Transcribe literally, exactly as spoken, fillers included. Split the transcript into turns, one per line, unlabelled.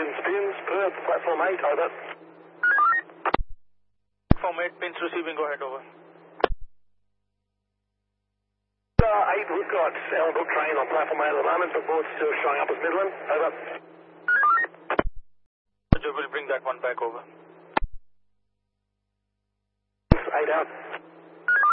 Pins, pins, Perth, platform eight, over.
Platform eight, pins receiving, go ahead, over.
Uh, eight, we've got Ellenbrook train on platform eight at the moment, but board's still showing up as Midland, over.
We'll bring that one back over.
eight out.